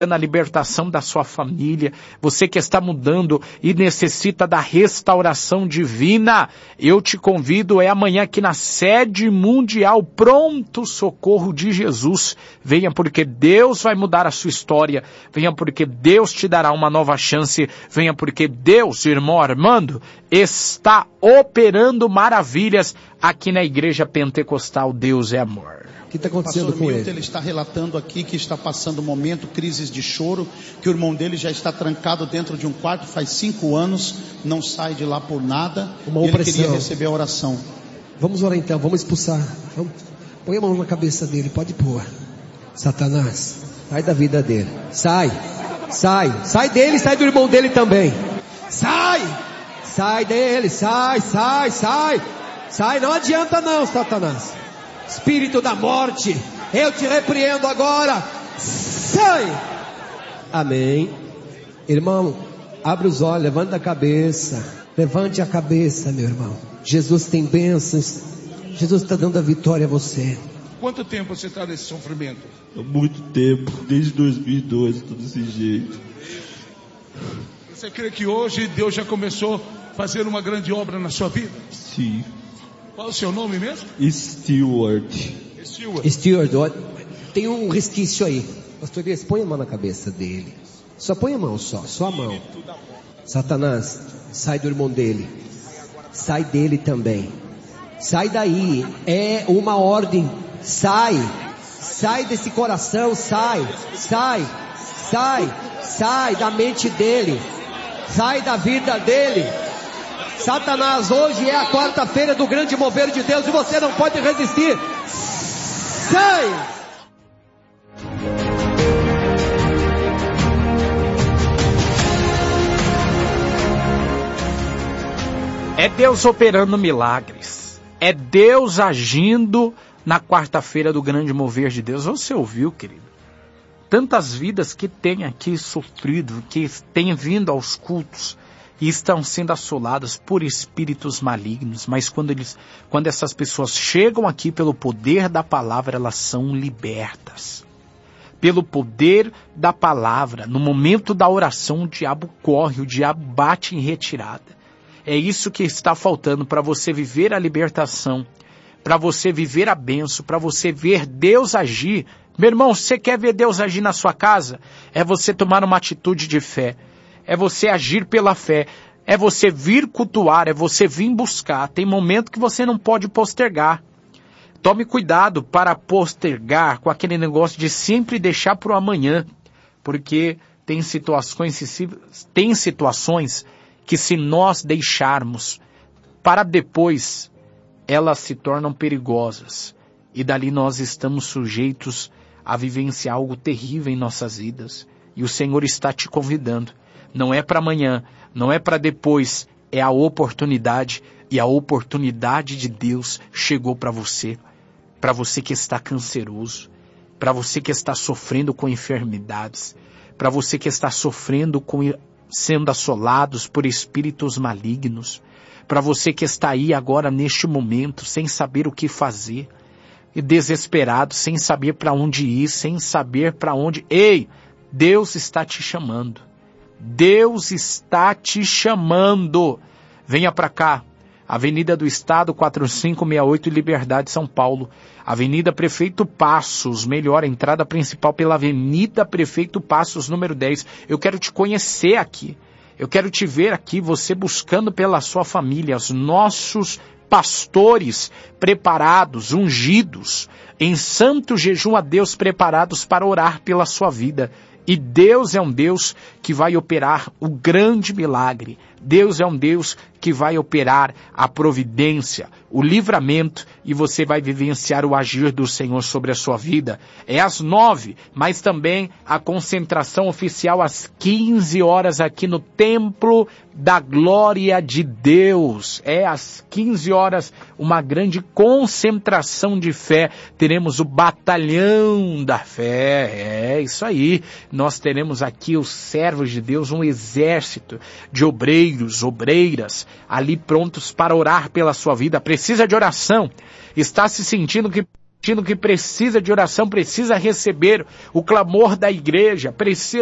na libertação da sua família, você que está mudando e necessita da restauração divina, eu te convido, amanhã aqui na sede mundial, Pronto Socorro de Jesus. Venha porque Deus vai mudar a sua história, venha porque Deus te dará uma nova chance, venha porque Deus, irmão Armando, está operando maravilhas aqui na Igreja Pentecostal Deus é Amor. O que está acontecendo com ele? Ele está relatando aqui que está passando um momento, crises de choro, que o irmão dele já está trancado dentro de um quarto faz 5 anos, não sai de lá por nada. Uma opressão. Ele queria receber a oração. Vamos orar então, vamos expulsar. Põe a mão na cabeça dele, pode pôr. Satanás, sai da vida dele. Sai dele, sai do irmão dele também. Sai dele, sai, não adianta não, Satanás. Espírito da morte, eu te repreendo agora, sai! Amém. Irmão, abre os olhos, levanta a cabeça, levante a cabeça, meu irmão. Jesus tem bênçãos, Jesus está dando a vitória a você. Quanto tempo você está nesse sofrimento? Há muito tempo, desde 2012, estou desse jeito. Você crê que hoje Deus já começou a fazer uma grande obra na sua vida? Sim. Qual é o seu nome mesmo? Stewart. Tem um resquício aí. Pastor Elias, põe a mão na cabeça dele. Só põe a mão, só a mão. Satanás, sai do irmão dele. Sai dele também. Sai daí. É uma ordem. Sai desse coração. Sai da mente dele. Sai da vida dele. Satanás, hoje é a quarta-feira do grande mover de Deus e você não pode resistir. Sai! É Deus operando milagres. É Deus agindo na quarta-feira do grande mover de Deus. Você ouviu, querido? Tantas vidas que têm aqui sofrido, que têm vindo aos cultos e estão sendo assoladas por espíritos malignos, mas quando essas pessoas chegam aqui pelo poder da palavra, elas são libertas. Pelo poder da palavra, no momento da oração, o diabo corre, o diabo bate em retirada. É isso que está faltando para você viver a libertação, para você viver a bênção, para você ver Deus agir. Meu irmão, você quer ver Deus agir na sua casa? É você tomar uma atitude de fé. É você agir pela fé, é você vir cultuar, é você vir buscar. Tem momento que você não pode postergar. Tome cuidado para postergar com aquele negócio de sempre deixar para o amanhã, porque tem situações que se nós deixarmos para depois, elas se tornam perigosas. E dali nós estamos sujeitos a vivenciar algo terrível em nossas vidas. E o Senhor está te convidando. Não é para amanhã, não é para depois, é a oportunidade, e a oportunidade de Deus chegou para você que está canceroso, para você que está sofrendo com enfermidades, para você que está sofrendo sendo assolados por espíritos malignos, para você que está aí agora neste momento sem saber o que fazer, e desesperado, sem saber para onde ir, sem saber para onde... Ei, Deus está te chamando. Deus está te chamando. Venha para cá. Avenida do Estado, 4568, Liberdade, São Paulo. Avenida Prefeito Passos, melhor, entrada principal pela Avenida Prefeito Passos, número 10. Eu quero te conhecer aqui. Eu quero te ver aqui, você buscando pela sua família, os nossos pastores preparados, ungidos, em santo jejum a Deus, preparados para orar pela sua vida. E Deus é um Deus que vai operar o grande milagre. Deus é um Deus que vai operar a providência, o livramento, e você vai vivenciar o agir do Senhor sobre a sua vida. É às 9, mas também a concentração oficial às 15 horas aqui no Templo da Glória de Deus. É às 15 horas uma grande concentração de fé. Teremos o batalhão da fé. É isso aí. Nós teremos aqui os servos de Deus, um exército de obreiros, obreiras, ali prontos para orar pela sua vida. Precisa de oração? Está se sentindo que que precisa de oração, precisa receber o clamor da igreja, precisa